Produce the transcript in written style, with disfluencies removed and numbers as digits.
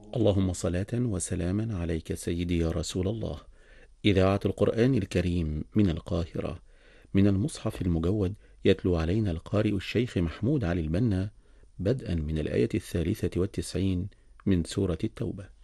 اللهم صلاة وسلاما عليك سيدي يا رسول الله. إذاعة القرآن الكريم من القاهرة، من المصحف المجود، يتلو علينا القارئ الشيخ محمود علي البنا بدءا من الآية 93 من سورة التوبة.